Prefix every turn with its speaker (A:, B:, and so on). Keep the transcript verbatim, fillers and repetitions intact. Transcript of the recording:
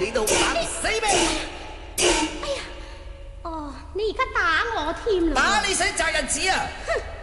A: 你度打死命。
B: 哎呀，哦，你而家打我添啦！
A: 打你使責日子啊！
B: 哼！